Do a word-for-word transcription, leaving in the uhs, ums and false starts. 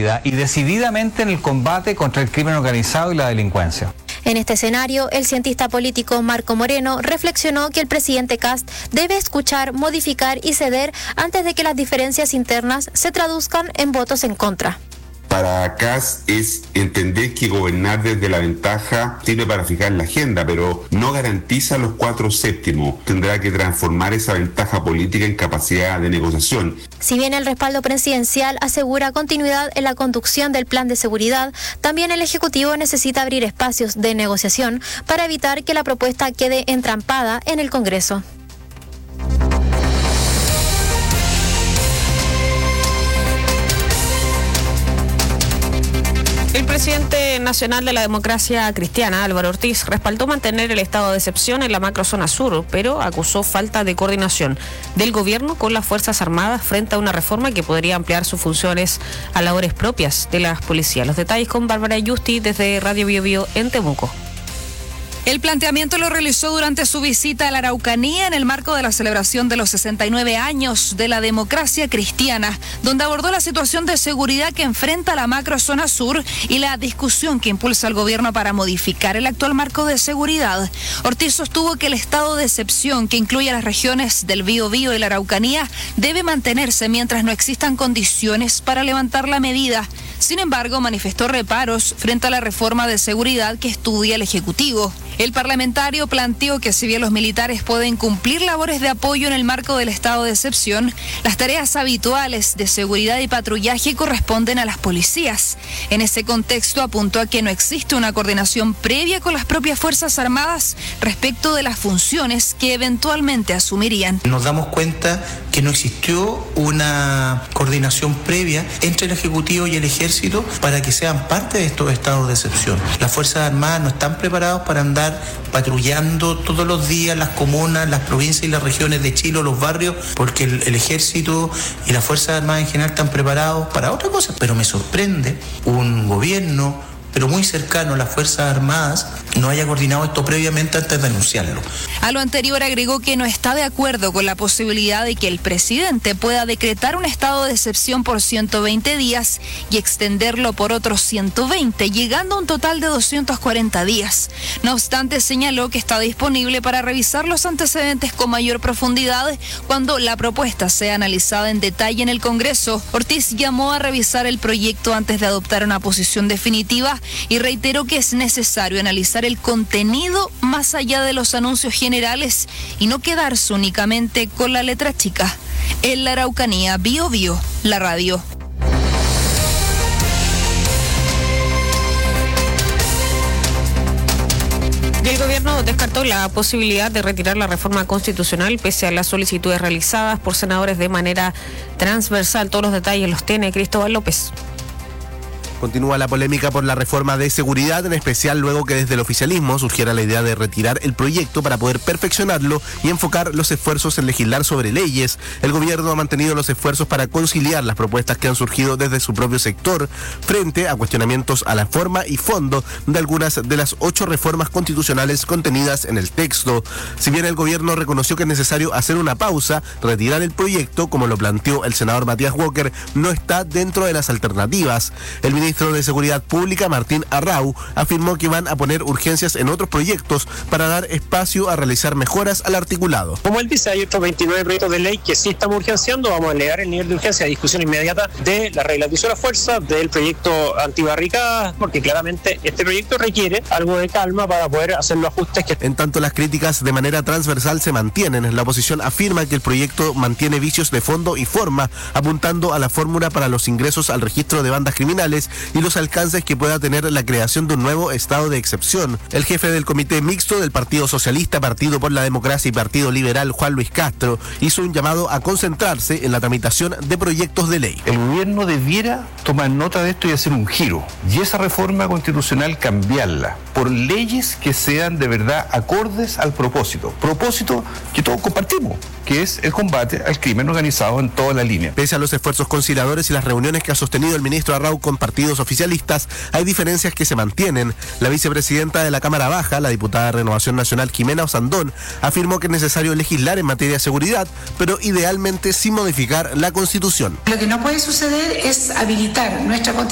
rígida y decididamente en el combate contra el crimen organizado y la delincuencia. En este escenario, el cientista político Marco Moreno reflexionó que el presidente Kast debe escuchar, modificar y ceder antes de que las diferencias internas se traduzcan en votos en contra. Para Kast es entender que gobernar desde la ventaja sirve para fijar la agenda, pero no garantiza los cuatro séptimos. Tendrá que transformar esa ventaja política en capacidad de negociación. Si bien el respaldo presidencial asegura continuidad en la conducción del plan de seguridad, también el Ejecutivo necesita abrir espacios de negociación para evitar que la propuesta quede entrampada en el Congreso. El presidente nacional de la Democracia Cristiana, Álvaro Ortiz, respaldó mantener el estado de excepción en la macrozona sur, pero acusó falta de coordinación del gobierno con las Fuerzas Armadas frente a una reforma que podría ampliar sus funciones a labores propias de las policías. Los detalles con Bárbara Yusti desde Radio Bio Bio en Temuco. El planteamiento lo realizó durante su visita a la Araucanía en el marco de la celebración de los sesenta y nueve años de la democracia cristiana, donde abordó la situación de seguridad que enfrenta la macrozona sur y la discusión que impulsa el gobierno para modificar el actual marco de seguridad. Ortiz sostuvo que el estado de excepción, que incluye a las regiones del Biobío y la Araucanía, debe mantenerse mientras no existan condiciones para levantar la medida. Sin embargo, manifestó reparos frente a la reforma de seguridad que estudia el Ejecutivo. El parlamentario planteó que si bien los militares pueden cumplir labores de apoyo en el marco del estado de excepción, las tareas habituales de seguridad y patrullaje corresponden a las policías. En ese contexto apuntó a que no existe una coordinación previa con las propias Fuerzas Armadas respecto de las funciones que eventualmente asumirían. Nos damos cuenta que no existió una coordinación previa entre el Ejecutivo y el Ejército para que sean parte de estos estados de excepción. Las Fuerzas Armadas no están preparadas para andar patrullando todos los días las comunas, las provincias y las regiones de Chile o los barrios, porque el, el Ejército y las Fuerzas Armadas en general están preparados para otra cosa. Pero me sorprende un gobierno, pero muy cercano a las Fuerzas Armadas, no haya coordinado esto previamente antes de anunciarlo. A lo anterior agregó que no está de acuerdo con la posibilidad de que el presidente pueda decretar un estado de excepción por ciento veinte días y extenderlo por otros ciento veinte, llegando a un total de doscientos cuarenta días. No obstante, señaló que está disponible para revisar los antecedentes con mayor profundidad cuando la propuesta sea analizada en detalle en el Congreso. Ortiz llamó a revisar el proyecto antes de adoptar una posición definitiva y reiteró que es necesario analizar el contenido más allá de los anuncios generales y no quedarse únicamente con la letra chica. En la Araucanía, Bio Bio, la radio. Y el gobierno descartó la posibilidad de retirar la reforma constitucional pese a las solicitudes realizadas por senadores de manera transversal. Todos los detalles los tiene Cristóbal López. Continúa la polémica por la reforma de seguridad, en especial luego que desde el oficialismo surgiera la idea de retirar el proyecto para poder perfeccionarlo y enfocar los esfuerzos en legislar sobre leyes. El gobierno ha mantenido los esfuerzos para conciliar las propuestas que han surgido desde su propio sector frente a cuestionamientos a la forma y fondo de algunas de las ocho reformas constitucionales contenidas en el texto. Si bien el gobierno reconoció que es necesario hacer una pausa, retirar el proyecto, como lo planteó el senador Matías Walker, no está dentro de las alternativas. El ministro El ministro de Seguridad Pública, Martín Arrau, afirmó que van a poner urgencias en otros proyectos para dar espacio a realizar mejoras al articulado. Como él dice, hay otros veintinueve proyectos de ley que sí estamos urgenciando. Vamos a elevar el nivel de urgencia a discusión inmediata de la regla de uso de la fuerza, del proyecto antibarricadas, porque claramente este proyecto requiere algo de calma para poder hacer los ajustes que... En tanto, las críticas de manera transversal se mantienen. La oposición afirma que el proyecto mantiene vicios de fondo y forma, apuntando a la fórmula para los ingresos al registro de bandas criminales y los alcances que pueda tener la creación de un nuevo estado de excepción. El jefe del Comité Mixto del Partido Socialista, Partido por la Democracia y Partido Liberal, Juan Luis Castro, hizo un llamado a concentrarse en la tramitación de proyectos de ley. El gobierno debiera tomar nota de esto y hacer un giro, y esa reforma constitucional cambiarla por leyes que sean de verdad acordes al propósito, propósito que todos compartimos, que es el combate al crimen organizado en toda la línea. Pese a los esfuerzos conciliadores y las reuniones que ha sostenido el ministro Arrau con partidos oficialistas, hay diferencias que se mantienen. La vicepresidenta de la Cámara Baja, la diputada de Renovación Nacional Jimena Osandón, afirmó que es necesario legislar en materia de seguridad, pero idealmente sin modificar la Constitución. Lo que no puede suceder es habilitar nuestra Constitución